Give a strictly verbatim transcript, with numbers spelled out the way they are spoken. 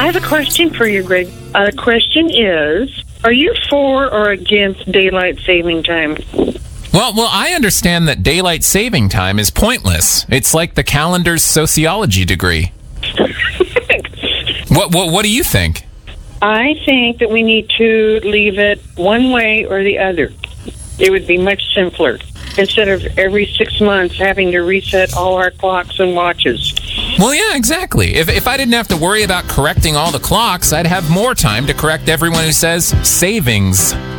I have a question for you, Greg. Uh, the question is, are you for or against daylight saving time? Well, well, I understand that daylight saving time is pointless. It's like the calendar's sociology degree. what, what, what do you think? I think that we need to leave it one way or the other. It would be much simpler instead of every six months having to reset all our clocks and watches. Well, yeah, exactly. If, if I didn't have to worry about correcting all the clocks, I'd have more time to correct everyone who says savings.